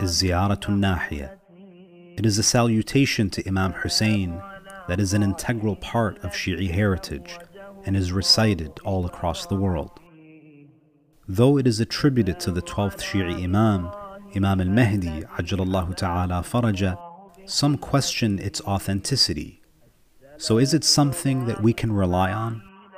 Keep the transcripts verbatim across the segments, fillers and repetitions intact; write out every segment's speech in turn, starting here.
is Ziyaratun Nahiya. It is a salutation to Imam Hussein that is an integral part of Shi'i heritage and is recited all across the world. Though it is attributed to the twelfth Shi'i Imam, Imam al-Mahdi, Ajjalallahu Ta'ala Faraja, some question its authenticity. So is it something that we can rely on?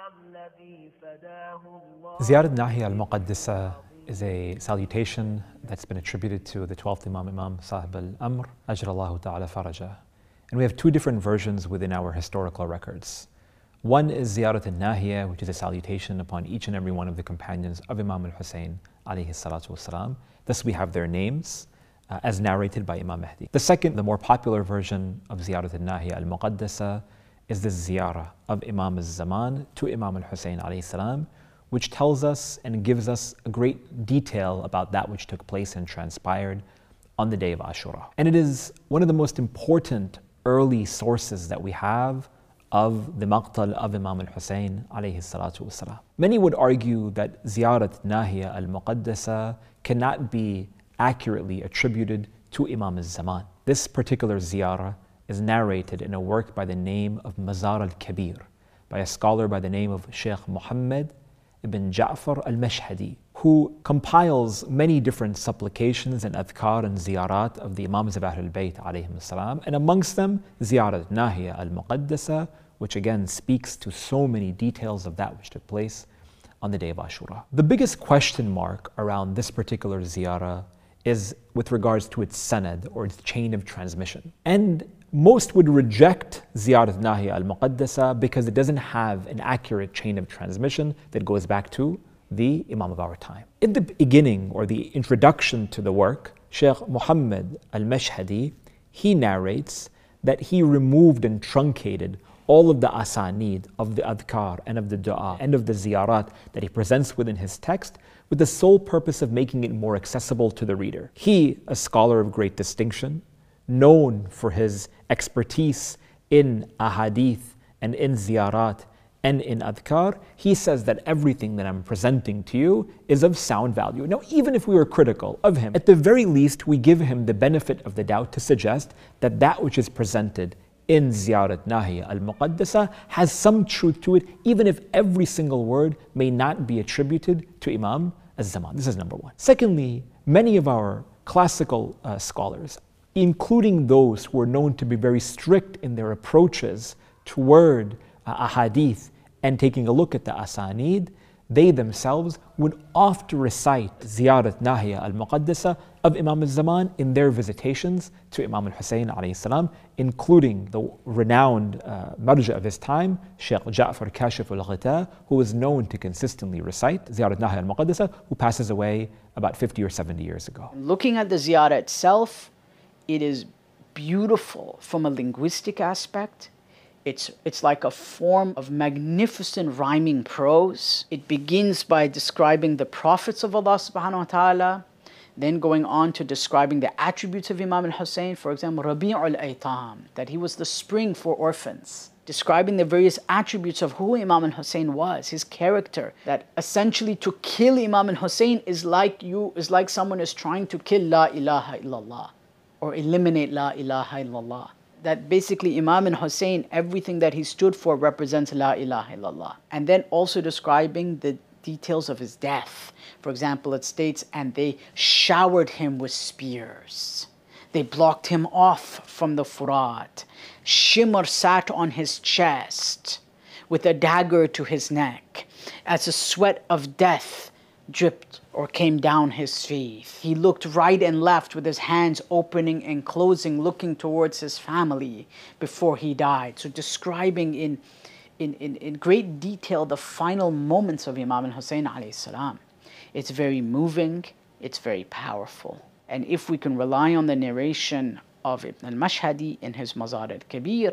Ziyarat Nahiya al-Muqaddasa is a salutation that's been attributed to the twelfth Imam, Imam Sahib al-Amr, Ajjalallahu Ta'ala Faraja. And we have two different versions within our historical records. One is Ziyarat al-Nahiya, which is a salutation upon each and every one of the companions of Imam al-Hussein, alayhi salatu wasalam. Thus we have their names uh, as narrated by Imam Mahdi. The second, the more popular version of Ziyarat al-Nahiya al-Muqaddasa is the ziyarah of Imam al-Zaman to Imam al-Hussein alayhi salam, which tells us and gives us a great detail about that which took place and transpired on the day of Ashura. And it is one of the most important early sources that we have of the maqtal of Imam al-Hussein alayhi salatu wasalam. Many would argue that Ziyarat Nahiya al-Muqaddasa cannot be accurately attributed to Imam al-Zaman. This particular ziyarah is narrated in a work by the name of Mazar al-Kabir, by a scholar by the name of Sheikh Muhammad ibn Ja'far al-Mashhadi, who compiles many different supplications and adhkar and ziyarat of the Imams of Ahlul Bayt alayhim salam, and amongst them Ziyarat Nahiya al-Muqaddasa, which again speaks to so many details of that which took place on the day of Ashura. The biggest question mark around this particular ziyarah is with regards to its sanad, or its chain of transmission. And most would reject Ziyarat Nahiya al-Muqaddasa because it doesn't have an accurate chain of transmission that goes back to the Imam of our time. In the beginning, or the introduction to the work, Sheikh Muhammad al-Mashhadi, he narrates that he removed and truncated all of the asanid of the adhkar and of the dua and of the ziyarat that he presents within his text, with the sole purpose of making it more accessible to the reader. He, a scholar of great distinction, known for his expertise in ahadith and in ziyarat and in adhkar, he says that everything that I'm presenting to you is of sound value. Now, even if we were critical of him, at the very least, we give him the benefit of the doubt to suggest that that which is presented in Ziyarat Nahiya al-Muqaddasa has some truth to it, even if every single word may not be attributed to Imam al-Zaman. This is number one. Secondly, many of our classical uh, scholars, including those who are known to be very strict in their approaches toward uh, ahadith and taking a look at the asanid, they themselves would oft recite Ziyarat Nahiya al-Muqaddasa of Imam al-Zaman in their visitations to Imam al-Hussein alayhi salam, including the renowned uh, marja of his time, Sheikh Ja'far Kashif al-Ghita, who was known to consistently recite Ziyarat Nahiya al-Muqaddasa, who passes away about fifty or seventy years ago. Looking at the ziyarah itself, it is beautiful from a linguistic aspect. It's, it's like a form of magnificent rhyming prose. It begins by describing the prophets of Allah subhanahu wa ta'ala, then going on to describing the attributes of Imam al-Hussein, for example, Rabi'ul Aytam, that he was the spring for orphans. Describing the various attributes of who Imam al-Hussein was, his character, that essentially to kill Imam al-Hussein is like you, is like someone is trying to kill La ilaha illallah, or eliminate La ilaha illallah. That basically Imam al-Hussein, everything that he stood for represents La ilaha illallah. And then also describing the details of his death. For example, it states, and they showered him with spears. They blocked him off from the Furat. Shimmer sat on his chest with a dagger to his neck, as the sweat of death dripped or came down his face. He looked right and left with his hands opening and closing, looking towards his family before he died. So describing in, in, in, in great detail the final moments of Imam al-Hussein alayhi salam. It's very moving, it's very powerful. And if we can rely on the narration of Ibn al-Mashhadi in his Mazar al-Kabir,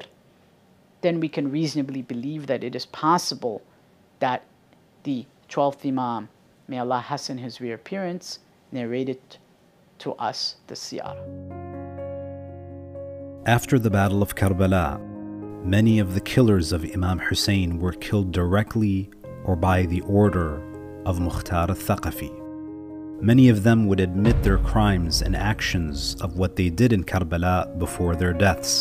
then we can reasonably believe that it is possible that the twelfth Imam, may Allah hasten his reappearance, narrated to us the ziyarah. After the Battle of Karbala, many of the killers of Imam Hussein were killed directly or by the order of Mukhtar al-Thaqafi. Many of them would admit their crimes and actions of what they did in Karbala before their deaths.